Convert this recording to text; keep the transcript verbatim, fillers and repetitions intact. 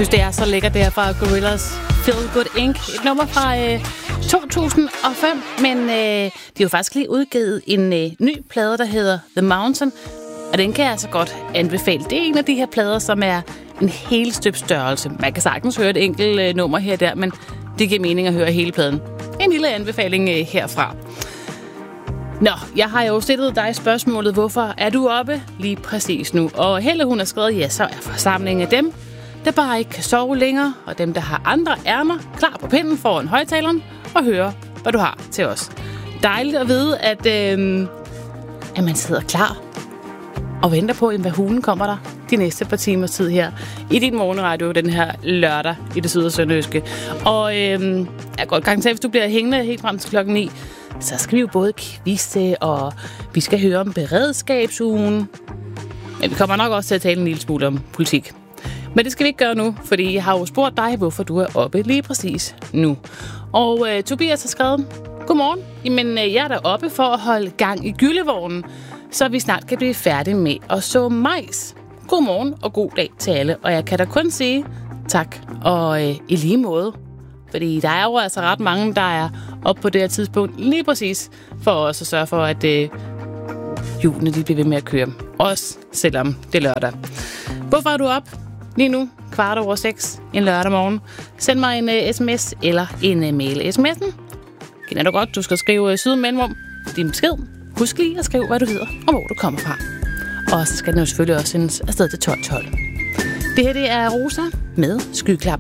synes, det er så lækkert, det her fra Gorillaz. Feel Good Incorporated. Et nummer fra øh, to tusind og fem, men øh, de har jo faktisk lige udgivet en øh, ny plade, der hedder The Mountain, og den kan jeg altså godt anbefale. Det er en af de her plader, som er en hel støb størrelse. Man kan sagtens høre et enkelt øh, nummer her og der, men det giver mening at høre hele pladen. En lille anbefaling øh, herfra. Nå, jeg har jo stillet dig spørgsmålet, hvorfor er du oppe lige præcis nu? Og Helle, hun har skrevet, ja, så er forsamlingen af dem, der bare ikke kan sove længere, og dem, der har andre ærmer klar på pinden foran højtaleren, og høre, hvad du har til os. Dejligt at vide, at, øh, at man sidder klar og venter på, hvad hulen kommer der de næste par timers tid her i din morgenradio den her lørdag i det syd- og sønderjyske. Og øh, jeg er godt gang til, hvis du bliver hængende helt frem til klokken ni, så skal vi jo både quizze, og vi skal høre om beredskabsugen. Men vi kommer nok også til at tale en lille smule om politik. Men det skal vi ikke gøre nu, fordi jeg har jo spurgt dig, hvorfor du er oppe lige præcis nu. Og øh, Tobias har skrevet, godmorgen. Jamen, øh, jeg er der oppe for at holde gang i gyllevognen, så vi snart kan blive færdige med at så majs. Godmorgen og god dag til alle. Og jeg kan da kun sige tak og øh, i lige måde. Fordi der er jo altså ret mange, der er oppe på det her tidspunkt lige præcis for os at sørge for, at øh, hjulene de bliver ved med at køre. Også selvom det er lørdag. Hvorfor er du op lige nu? Kvart over seks en lørdag morgen. Send mig en uh, sms eller en uh, mail. Sms'en kender du godt. Du skal skrive uh, siden mellemrum din besked. Husk lige at skrive, hvad du hedder og hvor du kommer fra. Og så skal den jo selvfølgelig også sendes afsted til tolv tolv. Det her det er Rosa med Skyklap.